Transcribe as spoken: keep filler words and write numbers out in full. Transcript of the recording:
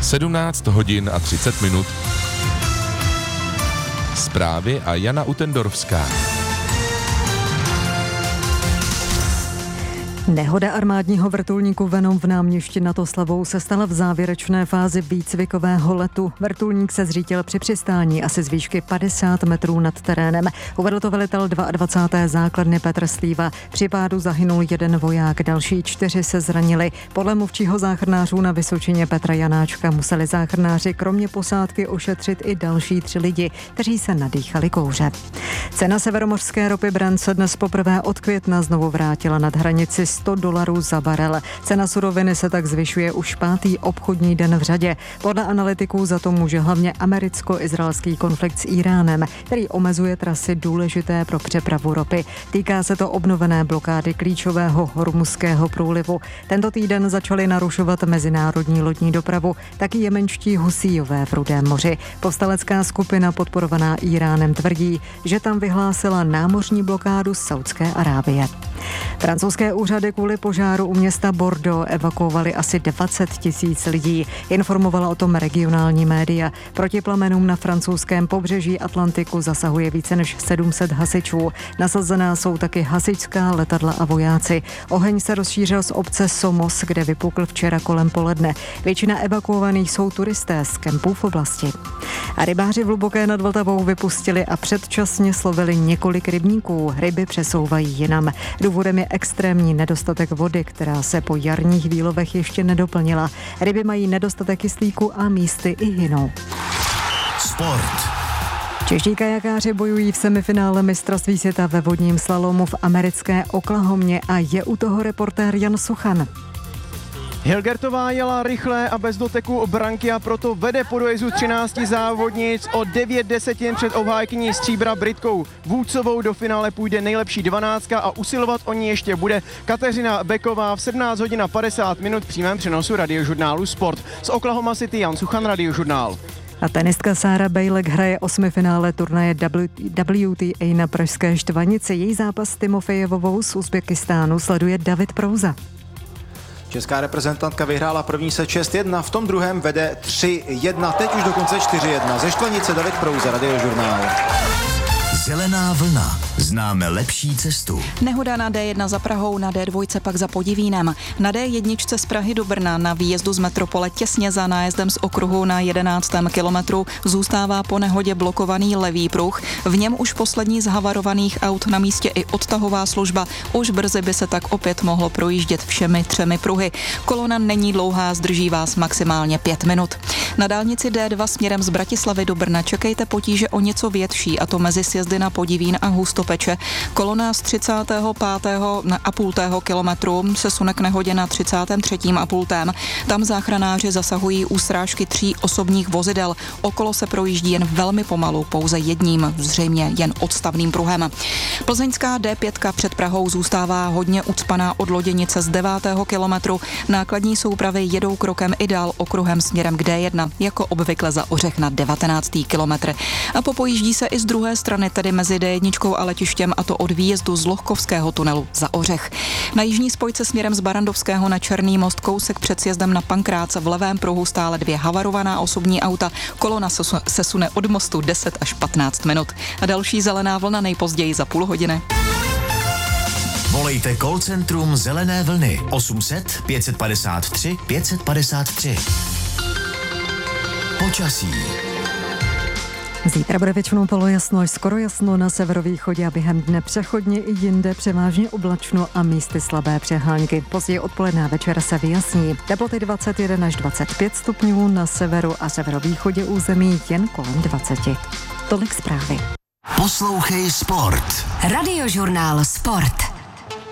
sedmnáct hodin a třicet minut. Zprávy a Jana Utendorfská. Nehoda armádního vrtulníku Venom v Náměšti nad Oslavou se stala v závěrečné fázi výcvikového letu. Vrtulník se zřítil při přistání asi z výšky padesát metrů nad terénem. Uvedl to velitel dvacáté druhé základny Petr Slíva. Při pádu zahynul jeden voják, další čtyři se zranili. Podle mluvčího záchranářů na Vysočině Petra Janáčka museli záchranáři kromě posádky ošetřit i další tři lidi, kteří se nadýchali kouře. Cena severomořské ropy Brent se dnes poprvé od května znovu vrátila nad hranici sto dolarů za barel. Cena suroviny se tak zvyšuje už pátý obchodní den v řadě. Podle analytiků za to může hlavně americko-izraelský konflikt s Íránem, který omezuje trasy důležité pro přepravu ropy. Týká se to obnovené blokády klíčového hormuzského průlivu. Tento týden začali narušovat mezinárodní lodní dopravu, taky jemenští husíjové v Rudém moři. Povstalecká skupina podporovaná Íránem tvrdí, že tam vyhlásila námořní blokádu z Saúdské Arábie. Francouzské úřady kvůli požáru u města Bordeaux evakuovali asi dvacet tisíc lidí. Informovala o tom regionální média. Proti plamenům na francouzském pobřeží Atlantiku zasahuje více než sedm set hasičů. Nasazená jsou taky hasičská letadla a vojáci. Oheň se rozšířil z obce Somos, kde vypukl včera kolem poledne. Většina evakuovaných jsou turisté z kempů v oblasti. A rybáři v Hluboké nad Vltavou vypustili a předčasně slovili několik rybníků. Ryby přesouvají jinam. Důvodem je extrémní nedostatek vody, která se po jarních výlovech ještě nedoplnila. Ryby mají nedostatek kyslíku a místy i hynou. Sport. Čeští kajakáři bojují v semifinále mistrovství světa ve vodním slalomu v americké Oklahomě a je u toho reportér Jan Suchan. Hilgertová jela rychle a bez doteku branky a proto vede po dojezdu třinácti závodnic o devět desetin před obhájkyní stříbra Britkou Vůdcovou. Do finále půjde nejlepší dvanáctka a usilovat o ní ještě bude Kateřina Beková v sedmnáct hodin a padesát minut v přímém přenosu radiožurnálu Sport. Z Oklahoma City Jan Suchan, radiožurnál. A tenistka Sára Bejlek hraje osmifinále turnaje W T A na pražské Štvanici. Její zápas s Timofejevovou z Uzbekistánu sleduje David Prouza. Česká reprezentantka vyhrála první set šest jedna, v tom druhém vede tři jedna, teď už dokonce čtyři jedna. Ze Štvanice David Prouza, radiožurnál. Zelená vlna. Známe lepší cestu. Nehoda na D jedna za Prahou, na D dva pak za Podivínem. Na D jedna z Prahy do Brna na výjezdu z metropole těsně za nájezdem z okruhu na jedenáctém kilometru zůstává po nehodě blokovaný levý pruh. V něm už poslední z havarovaných aut, na místě i odtahová služba. Už brzy by se tak opět mohlo projíždět všemi třemi pruhy. Kolona není dlouhá, zdrží vás maximálně pět minut. Na dálnici D dva směrem z Bratislavy do Brna čekejte potíže o něco větší, a to mezi sjezdy na Podivín a Hustopeče. Kolona z třicátého pátého a půl kilometru se sune k nehodě na třicátém třetím a půl. Tam záchranáři zasahují u srážky tří osobních vozidel. Okolo se projíždí jen velmi pomalu, pouze jedním, zřejmě jen odstavným pruhem. Plzeňská D pět před Prahou zůstává hodně ucpaná od Loděnice z devátého kilometru. Nákladní soupravy jedou krokem i dál okruhem směrem k D jedna, jako obvykle za Ořech na devatenáctý kilometr. A popojíždí se i z druhé strany, tedy mezi D jedna a letištěm, a to od výjezdu z Lohkovského tunelu za Ořech. Na jižní spojce směrem z Barandovského na Černý most kousek před sjezdem na Pankrác v levém pruhu stále dvě havarovaná osobní auta. Kolona se sune od mostu deset až patnáct minut. A další zelená vlna nejpozději za půl hodiny. Volejte call centrum Zelené vlny osm set pět padesát tři pět padesát tři. Počasí. Zítra bude většinou polojasno až skoro jasno na severovýchodě a během dne přechodně i jinde převážně oblačno a místy slabé přehánky. Později odpoledne a večer se vyjasní. Teploty dvacet jedna až dvacet pět stupňů, na severu a severovýchodě území jen kolem dvacet. Tolik zprávy. Poslouchej Sport. Radiožurnál Sport.